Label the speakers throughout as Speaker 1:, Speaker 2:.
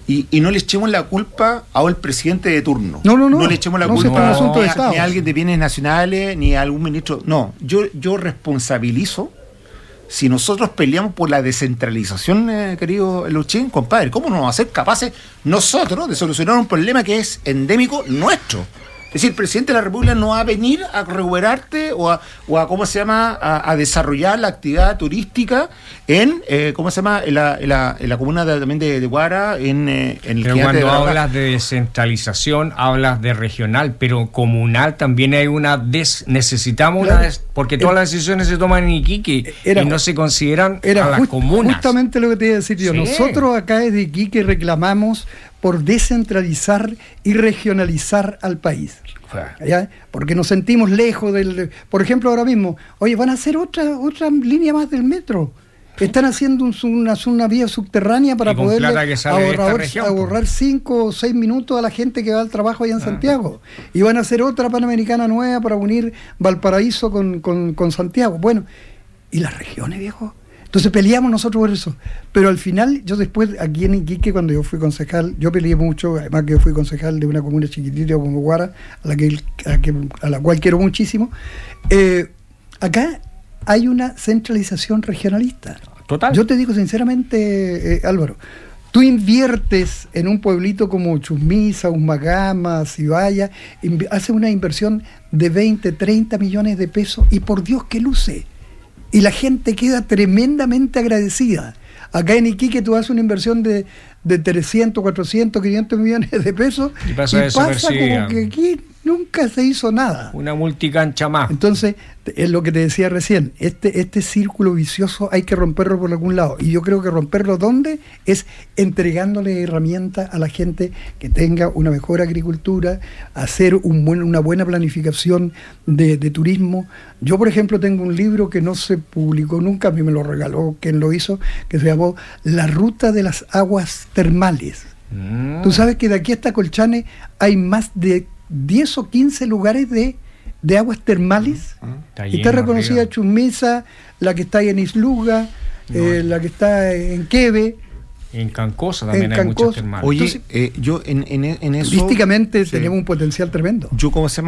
Speaker 1: Y no le echemos la culpa al presidente de turno.
Speaker 2: No
Speaker 1: le echemos la
Speaker 2: culpa
Speaker 1: ni a alguien de bienes nacionales, ni a algún ministro. No, yo responsabilizo. Si nosotros peleamos por la descentralización, querido Luchín, compadre, ¿cómo no vamos a ser capaces nosotros de solucionar un problema que es endémico nuestro? Es decir, el presidente de la República no va a venir a recuperarte o a ¿cómo se llama? A desarrollar la actividad turística en, ¿cómo se llama? En la comuna también de Guara, en el
Speaker 3: Pero cuando hablas de descentralización, hablas de regional, pero comunal también hay necesitamos claro, porque todas las decisiones se toman en Iquique y no se consideran a las comunas.
Speaker 2: Justamente lo que te iba a decir yo. Sí. Nosotros acá desde Iquique reclamamos por descentralizar y regionalizar al país. ¿Ya? Porque nos sentimos lejos del... Por ejemplo, ahora mismo, oye, van a hacer otra línea más del metro. Están haciendo una vía subterránea para poder ahorrar 5 o 6 minutos a la gente que va al trabajo allá en Santiago. Y van a hacer otra Panamericana nueva para unir Valparaíso con Santiago. Bueno, ¿y las regiones, viejo? Entonces peleamos nosotros por eso. Pero al final, yo después, aquí en Iquique, cuando yo fui concejal, yo peleé mucho, además que yo fui concejal de una comuna chiquitita como Guara, a la cual quiero muchísimo. Acá hay una centralización regionalista.
Speaker 3: Total.
Speaker 2: Yo te digo sinceramente, Álvaro, tú inviertes en un pueblito como Chusmisa, Humagama, Cibaya, haces una inversión de 20, 30 millones de pesos y por Dios que luce. Y la gente queda tremendamente agradecida. Acá en Iquique tú haces una inversión de 300, 400, 500 millones de pesos y pasa como que aquí nunca se hizo nada.
Speaker 3: Una multicancha más.
Speaker 2: Entonces, es lo que te decía recién, este círculo vicioso hay que romperlo por algún lado. Y yo creo que romperlo, ¿dónde? Es entregándole herramientas a la gente que tenga una mejor agricultura, hacer una buena planificación de turismo. Yo, por ejemplo, tengo un libro que no se publicó nunca, a mí me lo regaló quien lo hizo, que se llamó La Ruta de las Aguas Termales. Tú sabes que de aquí hasta Colchane hay más de 10 o 15 lugares de aguas termales. Y está reconocida Chusmisa, la que está ahí en Isluga, la que está en Queve.
Speaker 3: En Cancosa también hay muchas termales.
Speaker 1: Oye, entonces, yo en eso...
Speaker 2: Turísticamente tenemos un potencial tremendo.
Speaker 1: Yo, ¿cómo se llama?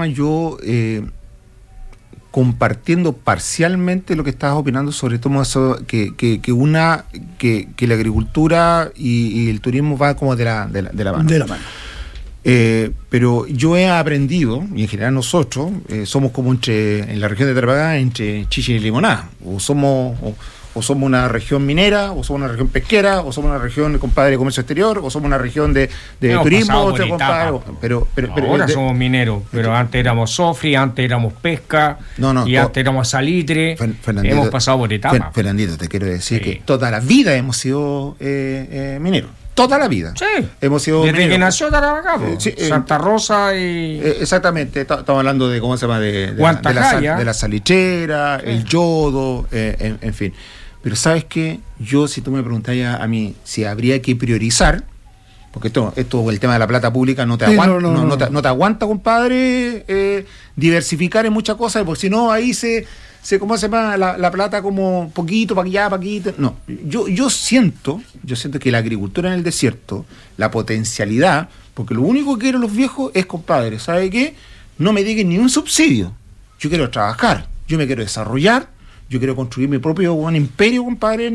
Speaker 1: Compartiendo parcialmente lo que estabas opinando sobre todo eso, que la agricultura y el turismo va como de la mano.
Speaker 2: De la mano.
Speaker 1: Pero yo he aprendido, y en general nosotros, somos como en la región de Tarapacá, entre chicha y limonada. O somos una región minera, o somos una región pesquera, o somos una región, compadre, de comercio exterior, o somos una región de turismo, compadre. Pero
Speaker 3: ahora somos mineros, pero antes éramos sofri, antes éramos pesca, antes éramos salitre. Hemos pasado por etapas.
Speaker 1: Fernandito, te quiero decir que toda la vida hemos sido mineros. Toda la vida.
Speaker 3: Sí.
Speaker 1: Hemos sido
Speaker 3: desde
Speaker 1: mineros.
Speaker 3: Que nació Tarapacá, Santa Rosa y...
Speaker 1: exactamente. Estamos hablando de, ¿cómo se llama? De la salitrera, el yodo, en fin. Pero ¿sabes qué? Yo, si tú me preguntas a mí si habría que priorizar, porque esto el tema de la plata pública no te aguanta, no te aguanta, compadre, diversificar en muchas cosas, porque si no, ahí ¿cómo se llama? La plata como poquito, para allá, para aquí. No, yo siento que la agricultura en el desierto, la potencialidad, porque lo único que quieren los viejos es, compadre, ¿sabe qué? No me digan ni un subsidio. Yo quiero trabajar, yo me quiero desarrollar, yo quiero construir mi propio imperio, compadre,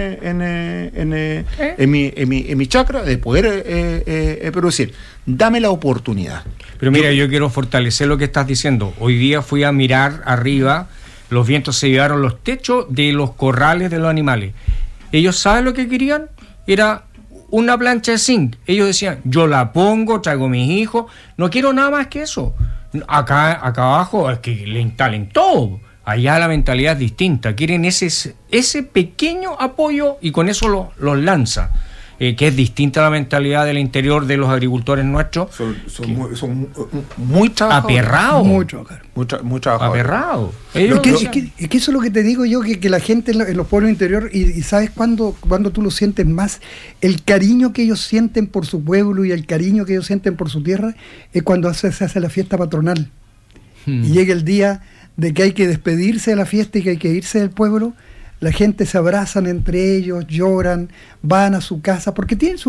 Speaker 1: en mi chacra, de poder producir. Dame la oportunidad.
Speaker 3: Pero mira, yo quiero fortalecer lo que estás diciendo. Hoy día fui a mirar arriba. Los vientos se llevaron los techos de los corrales de los animales. Ellos, ¿saben lo que querían? Era una plancha de zinc. Ellos decían, yo la pongo, traigo a mis hijos, no quiero nada más que eso. Acá abajo es que le instalen todo. Allá la mentalidad es distinta. Quieren ese pequeño apoyo y con eso los lanza. Que es distinta a la mentalidad del interior de los agricultores nuestros.
Speaker 1: Son muy trabajadores.
Speaker 3: Aperrados.
Speaker 2: Muy trabajadores.
Speaker 3: Aperrados.
Speaker 2: Es que eso es lo que te digo yo, que la gente en los pueblos interior, y sabes cuando tú lo sientes más, el cariño que ellos sienten por su pueblo y el cariño que ellos sienten por su tierra, es cuando se hace la fiesta patronal. Y llega el día de que hay que despedirse de la fiesta y que hay que irse del pueblo. La gente se abrazan entre ellos, lloran, van a su casa, porque tienen su